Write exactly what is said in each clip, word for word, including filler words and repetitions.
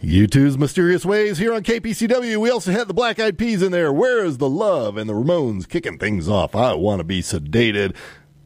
U two's Mysterious Ways here on K P C W. We also had the Black Eyed Peas in there. Where is the Love? And the Ramones kicking things off. I Want to Be Sedated.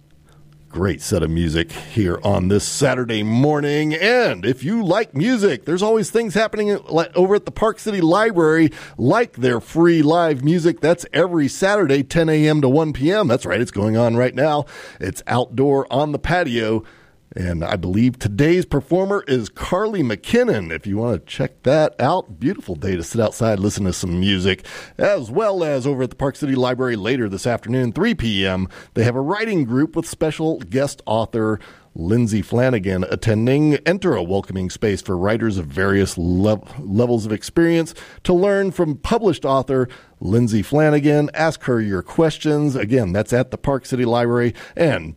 Great set of music here on this Saturday morning. And if you like music, there's always things happening over at the Park City Library, like their free live music. That's every Saturday, ten a.m. to one p.m. That's right, it's going on right now. It's outdoor on the patio. And I believe today's performer is Carly McKinnon. If you want to check that out, beautiful day to sit outside, listen to some music, as well as over at the Park City Library later this afternoon, three p.m., they have a writing group with special guest author Lindsay Flanagan attending. Enter a welcoming space for writers of various le- levels of experience to learn from published author Lindsay Flanagan. Ask her your questions. Again, that's at the Park City Library, and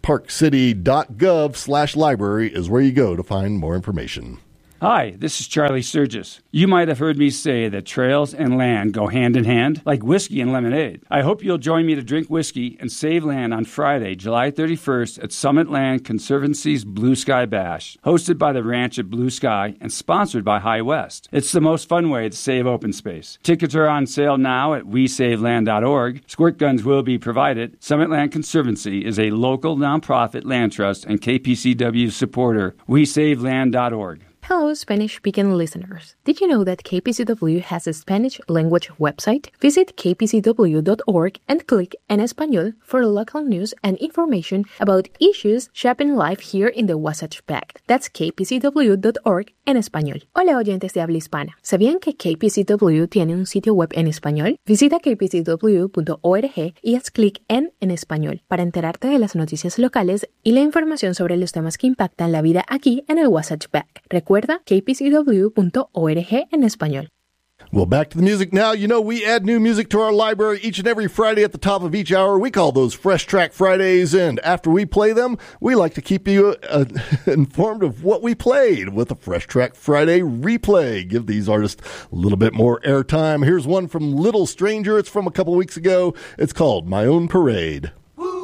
parkcity.gov slash library is where you go to find more information. Hi, this is Charlie Sturgis. You might have heard me say that trails and land go hand in hand, like whiskey and lemonade. I hope you'll join me to drink whiskey and save land on Friday, July thirty-first at Summit Land Conservancy's Blue Sky Bash, hosted by the ranch at Blue Sky and sponsored by High West. It's the most fun way to save open space. Tickets are on sale now at we save land dot org. Squirt guns will be provided. Summit Land Conservancy is a local nonprofit land trust and K P C W supporter. we save land dot org. Hello, Spanish-speaking listeners. Did you know that K P C W has a Spanish language website? Visit k p c w dot org and click En Español for local news and information about issues shaping life here in the Wasatch Back. That's k p c w dot org en español. Hola, oyentes de habla hispana. ¿Sabían que K P C W tiene un sitio web en español? Visita k p c w punto org y haz clic en En Español para enterarte de las noticias locales y la información sobre los temas que impactan la vida aquí en el Wasatch Back. Recuerda k p c w punto org en español. Well, back to the music now. You know, we add new music to our library each and every Friday at the top of each hour. We call those Fresh Track Fridays, and after we play them, we like to keep you uh, informed of what we played with a Fresh Track Friday replay. Give these artists a little bit more airtime. Here's one from Little Stranger. It's from a couple weeks ago. It's called My Own Parade.